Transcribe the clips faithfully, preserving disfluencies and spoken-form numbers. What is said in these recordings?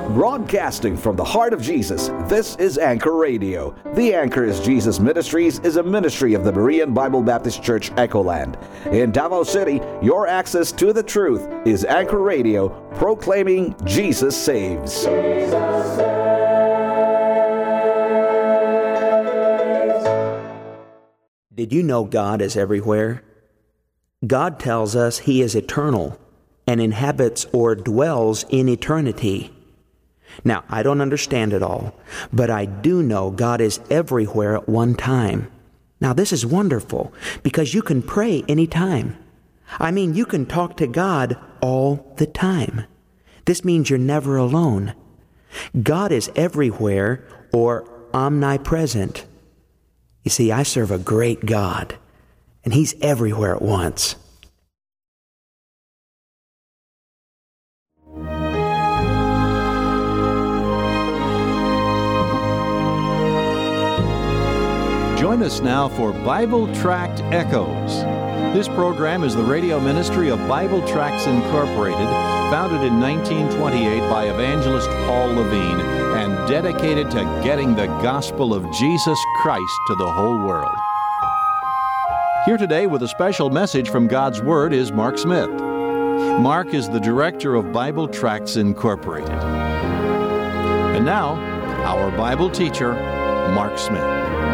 Broadcasting from the heart of Jesus, this is Anchor Radio. The Anchor is Jesus Ministries is a ministry of the Berean Bible Baptist Church, Echoland. In Davao City, your access to the truth is Anchor Radio, proclaiming Jesus saves. Jesus saves. Did you know God is everywhere? God tells us He is eternal and inhabits or dwells in eternity. Now, I don't understand it all, but I do know God is everywhere at one time. Now, this is wonderful because you can pray anytime. I mean, you can talk to God all the time. This means you're never alone. God is everywhere or omnipresent. You see, I serve a great God, and He's everywhere at once. Join us now for Bible Tract Echoes. This program is the radio ministry of Bible Tracts Incorporated, founded in nineteen twenty-eight by evangelist Paul Levine, and dedicated to getting the gospel of Jesus Christ to the whole world. Here today with a special message from God's Word is Mark Smith. Mark is the director of Bible Tracts Incorporated. And now, our Bible teacher, Mark Smith.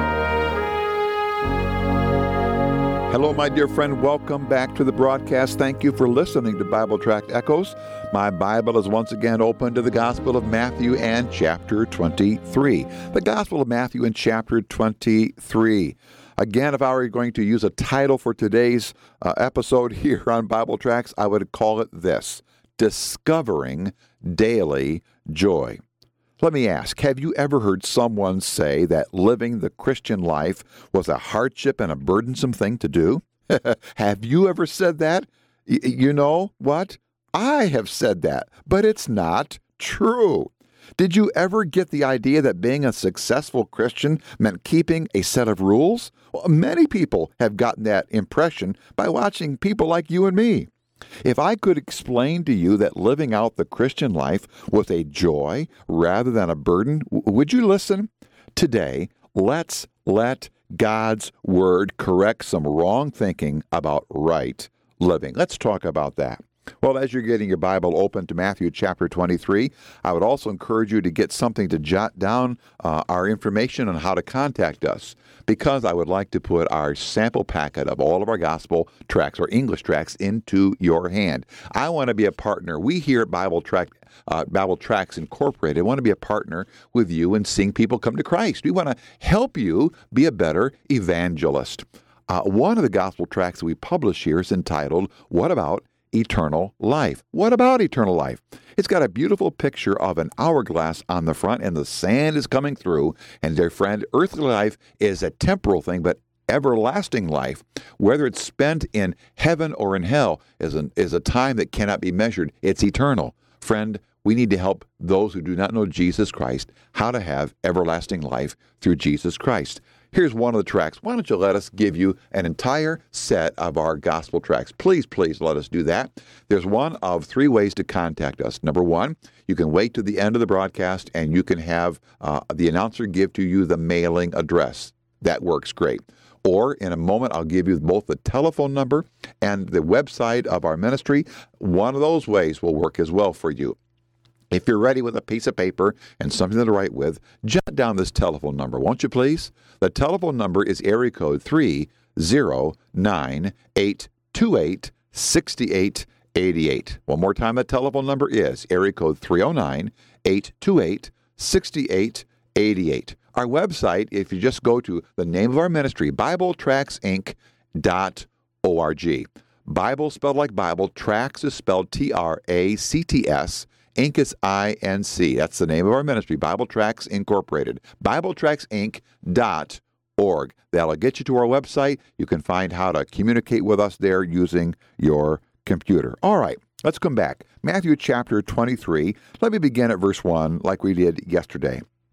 Hello, my dear friend. Welcome back to the broadcast. Thank you for listening to Bible Tract Echoes. My Bible is once again open to the Gospel of Matthew and chapter twenty-three. The Gospel of Matthew and chapter twenty-three. Again, if I were going to use a title for today's uh, episode here on Bible Tracts, I would call it this: Discovering Daily Joy. Let me ask, have you ever heard someone say that living the Christian life was a hardship and a burdensome thing to do? Have you ever said that? Y- you know what? I have said that, but it's not true. Did you ever get the idea that being a successful Christian meant keeping a set of rules? Well, many people have gotten that impression by watching people like you and me. If I could explain to you that living out the Christian life was a joy rather than a burden, would you listen? Today, let's let God's Word correct some wrong thinking about right living. Let's talk about that. Well, as you're getting your Bible open to Matthew chapter twenty-three, I would also encourage you to get something to jot down uh, our information on how to contact us, because I would like to put our sample packet of all of our gospel tracts or English tracts into your hand. I want to be a partner. We here at Bible Tract, uh, Bible Tracts Incorporated want to be a partner with you in seeing people come to Christ. We want to help you be a better evangelist. Uh, one of the gospel tracts that we publish here is entitled, What About Eternal Life? What about eternal life? It's got a beautiful picture of an hourglass on the front, and the sand is coming through. And dear friend, earthly life is a temporal thing, but everlasting life, whether it's spent in heaven or in hell, is, an, is a time that cannot be measured. It's eternal. Friend, we need to help those who do not know Jesus Christ how to have everlasting life through Jesus Christ. Here's one of the tracts. Why don't you let us give you an entire set of our gospel tracts? Please, please let us do that. There's one of three ways to contact us. Number one, you can wait to the end of the broadcast and you can have uh, the announcer give to you the mailing address. That works great. Or in a moment, I'll give you both the telephone number and the website of our ministry. One of those ways will work as well for you. If you're ready with a piece of paper and something to write with, jot down this telephone number, won't you please? The telephone number is area code three zero nine, eight two eight, six eight eight eight. One more time, the telephone number is area code three oh nine, eight two eight, six eight eight eight. Our website, if you just go to the name of our ministry, Bible Tracts Inc dot org. Bible spelled like Bible, Tracts is spelled T R A C T S. Inc is I N C. That's the name of our ministry, Bible Tracts Incorporated. Bible Tracts Inc dot org. That'll get you to our website. You can find how to communicate with us there using your computer. All right, let's come back. Matthew chapter twenty-three. Let me begin at verse one like we did yesterday.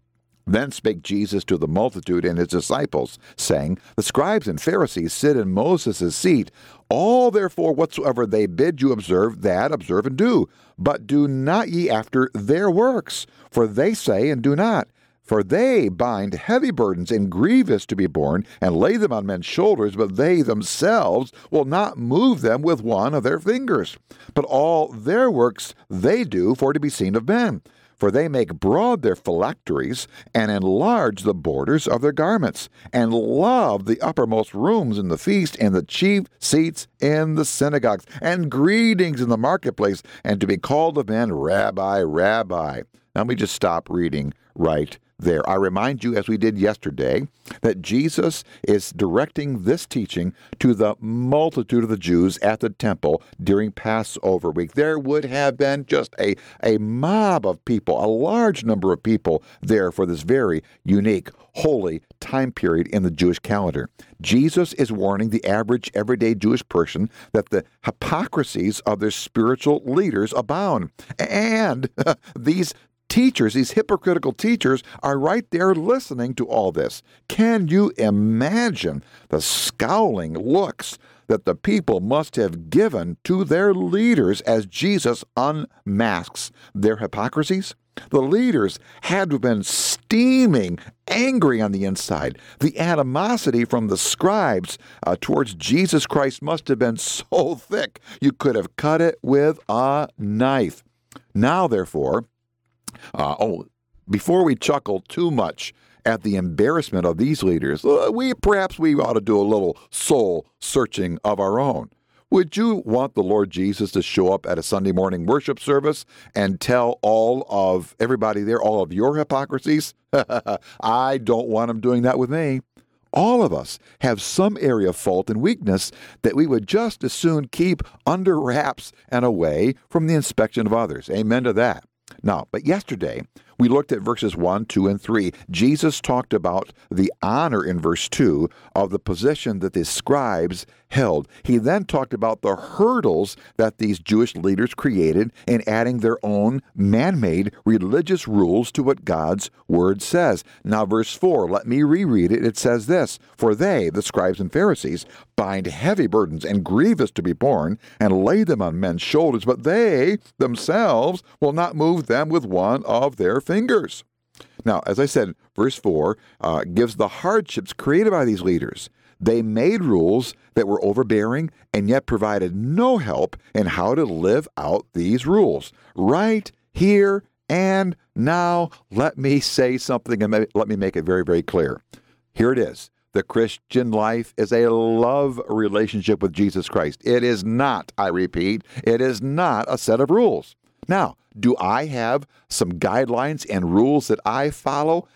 Then spake Jesus to the multitude and his disciples, saying, The scribes and Pharisees sit in Moses' seat. All therefore whatsoever they bid you observe, that observe and do. But do not ye after their works, for they say and do not. For they bind heavy burdens and grievous to be borne, and lay them on men's shoulders, but they themselves will not move them with one of their fingers. But all their works they do for to be seen of men. For they make broad their phylacteries, and enlarge the borders of their garments, and love the uppermost rooms in the feast, and the chief seats in the synagogues, and greetings in the marketplace, and to be called of men, Rabbi, Rabbi. Now let me just stop reading right there. I remind you, as we did yesterday, that Jesus is directing this teaching to the multitude of the Jews at the temple during Passover week. There would have been just a, a mob of people, a large number of people there for this very unique, holy time period in the Jewish calendar. Jesus is warning the average, everyday Jewish person that the hypocrisies of their spiritual leaders abound. And these teachers, these hypocritical teachers, are right there listening to all this. Can you imagine the scowling looks that the people must have given to their leaders as Jesus unmasks their hypocrisies? The leaders had to have been steaming, angry on the inside. The animosity from the scribes uh, towards Jesus Christ must have been so thick you could have cut it with a knife. Now, therefore, Uh, oh, before we chuckle too much at the embarrassment of these leaders, uh, we perhaps we ought to do a little soul searching of our own. Would you want the Lord Jesus to show up at a Sunday morning worship service and tell all of everybody there all of your hypocrisies? I don't want him doing that with me. All of us have some area of fault and weakness that we would just as soon keep under wraps and away from the inspection of others. Amen to that. Now, but yesterday, we looked at verses one, two, and three. Jesus talked about the honor in verse two of the position that the scribes held. He then talked about the hurdles that these Jewish leaders created in adding their own man-made religious rules to what God's word says. Now, verse four, let me reread it. It says this, For they, the scribes and Pharisees, bind heavy burdens and grievous to be borne, and lay them on men's shoulders, but they themselves will not move them with one of their fingers. Now, as I said, verse four uh, gives the hardships created by these leaders. They made rules that were overbearing and yet provided no help in how to live out these rules. Right here and now, let me say something and let me make it very, very clear. Here it is. The Christian life is a love relationship with Jesus Christ. It is not, I repeat, it is not a set of rules. Now, do I have some guidelines and rules that I follow?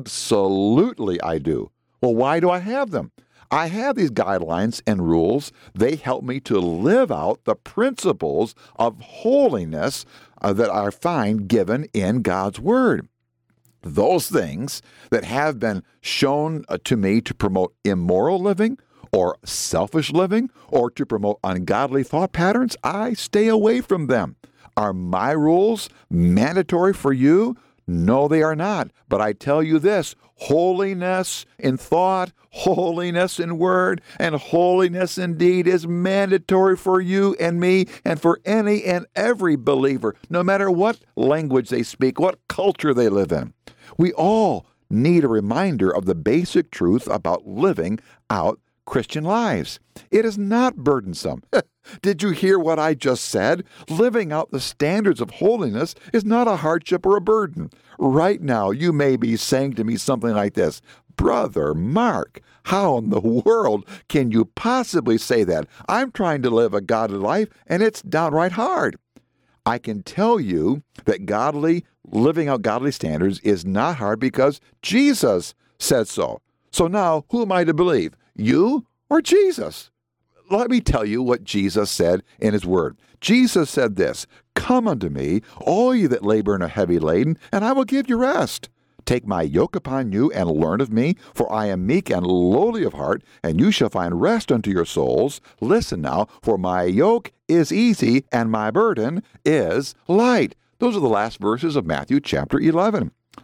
Absolutely I do. Well, why do I have them? I have these guidelines and rules. They help me to live out the principles of holiness uh, that I find given in God's Word. Those things that have been shown uh, to me to promote immoral living or selfish living or to promote ungodly thought patterns, I stay away from them. Are my rules mandatory for you? No, they are not. But I tell you this, holiness in thought, holiness in word, and holiness in deed is mandatory for you and me and for any and every believer, no matter what language they speak, what culture they live in. We all need a reminder of the basic truth about living out Christian lives. It is not burdensome. Did you hear what I just said? Living out the standards of holiness is not a hardship or a burden. Right now, you may be saying to me something like this, Brother Mark, how in the world can you possibly say that? I'm trying to live a godly life, and it's downright hard. I can tell you that godly, living out godly standards is not hard because Jesus said so. So now, who am I to believe? You or Jesus? Let me tell you what Jesus said in his word. Jesus said this, Come unto me, all ye that labor and are heavy laden, and I will give you rest. Take my yoke upon you and learn of me, for I am meek and lowly of heart, and you shall find rest unto your souls. Listen now, for my yoke is easy and my burden is light. Those are the last verses of Matthew chapter eleven.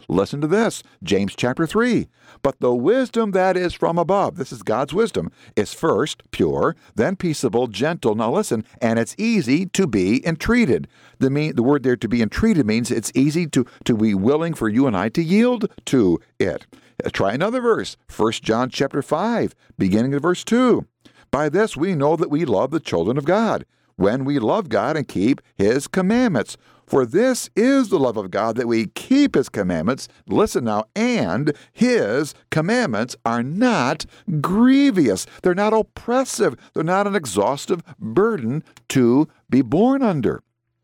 Listen to this, James chapter three. But the wisdom that is from above, this is God's wisdom, is first pure, then peaceable, gentle. Now listen, and it's easy to be entreated. The mean, the word there to be entreated means it's easy to, to be willing for you and I to yield to it. Try another verse, First John chapter five, beginning of verse two. By this we know that we love the children of God, when we love God and keep His commandments. For this is the love of God, that we keep His commandments. Listen now, and His commandments are not grievous. They're not oppressive. They're not an exhaustive burden to be borne under.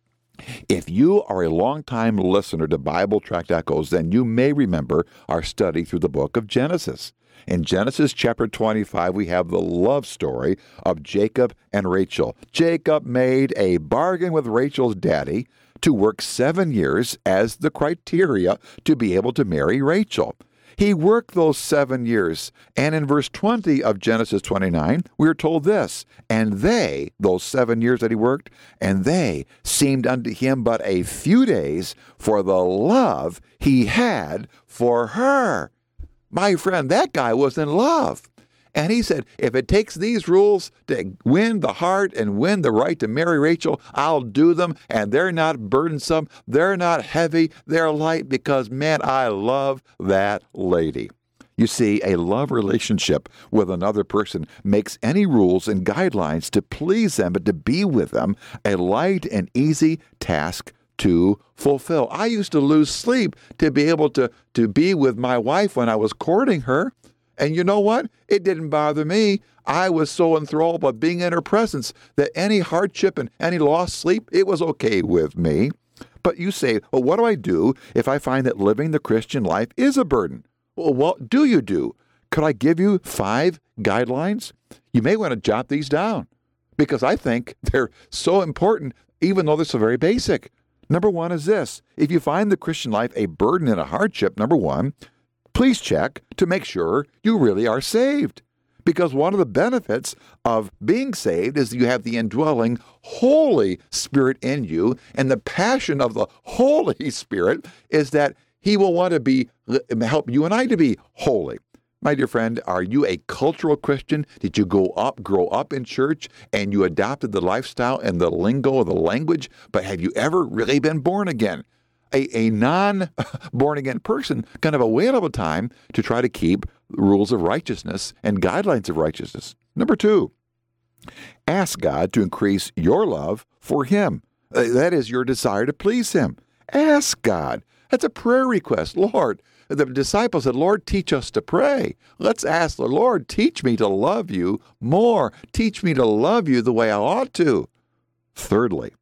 If you are a long-time listener to Bible Tract Echoes, then you may remember our study through the book of Genesis. In Genesis chapter twenty-five, we have the love story of Jacob and Rachel. Jacob made a bargain with Rachel's daddy to work seven years as the criteria to be able to marry Rachel. He worked those seven years, and in verse twenty of Genesis twenty-nine, we are told this, and they, those seven years that he worked, and they seemed unto him but a few days for the love he had for her. My friend, that guy was in love. And he said, if it takes these rules to win the heart and win the right to marry Rachel, I'll do them. And they're not burdensome. They're not heavy. They're light because, man, I love that lady. You see, a love relationship with another person makes any rules and guidelines to please them, but to be with them, a light and easy task to fulfill. I used to lose sleep to be able to, to be with my wife when I was courting her. And you know what? It didn't bother me. I was so enthralled by being in her presence that any hardship and any lost sleep, it was okay with me. But you say, well, what do I do if I find that living the Christian life is a burden? Well, what do you do? Could I give you five guidelines? You may want to jot these down because I think they're so important, even though they're so very basic. Number one is this. If you find the Christian life a burden and a hardship, number one, please check to make sure you really are saved. Because one of the benefits of being saved is that you have the indwelling Holy Spirit in you. And the passion of the Holy Spirit is that He will want to be help you and I to be holy. My dear friend, are you a cultural Christian? Did you go up, grow up in church, and you adopted the lifestyle and the lingo of the language? But have you ever really been born again? A, a non-born-again person can have a whale of a time to try to keep rules of righteousness and guidelines of righteousness. Number two, ask God to increase your love for Him. Uh, that is your desire to please Him. Ask God. That's a prayer request. Lord, the disciples said, Lord, teach us to pray. Let's ask the Lord, teach me to love you more. Teach me to love you the way I ought to. Thirdly,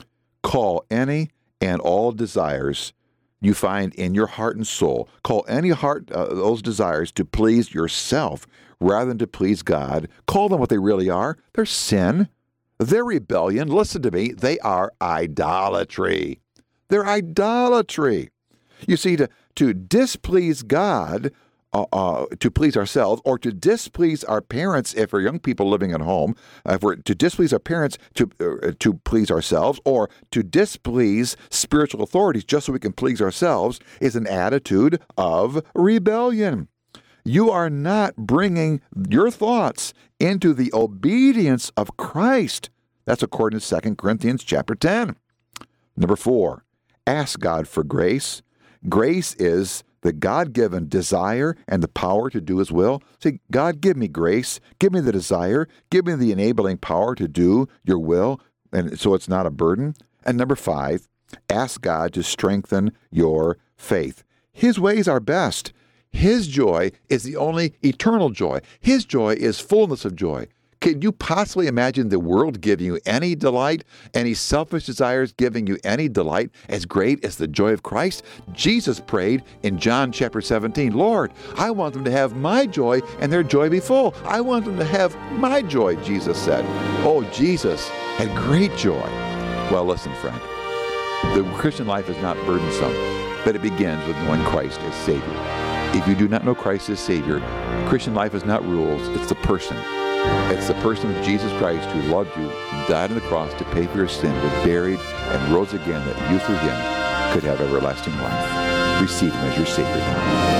call any and all desires you find in your heart and soul. Call any heart, uh, those desires to please yourself rather than to please God. Call them what they really are. They're sin. They're rebellion. Listen to me. They are idolatry. They're idolatry. You see, to, to displease God, uh, uh, to please ourselves, or to displease our parents if we're young people living at home, uh, if we're to displease our parents to uh, to please ourselves, or to displease spiritual authorities just so we can please ourselves, is an attitude of rebellion. You are not bringing your thoughts into the obedience of Christ. That's according to Second Corinthians chapter ten. Number four, ask God for grace. Grace is the God-given desire and the power to do His will. Say, God, give me grace. Give me the desire. Give me the enabling power to do your will, and so it's not a burden. And number five, ask God to strengthen your faith. His ways are best. His joy is the only eternal joy. His joy is fullness of joy. Can you possibly imagine the world giving you any delight, any selfish desires giving you any delight as great as the joy of Christ? Jesus prayed in John chapter seventeen, Lord, I want them to have my joy and their joy be full. I want them to have my joy, Jesus said. Oh, Jesus had great joy. Well, listen, friend, the Christian life is not burdensome, but it begins with knowing Christ as Savior. If you do not know Christ as Savior, Christian life is not rules, it's the person. It's the person of Jesus Christ who loved you, died on the cross to pay for your sin, was buried, and rose again that you through Him could have everlasting life. receive Him as your Savior now.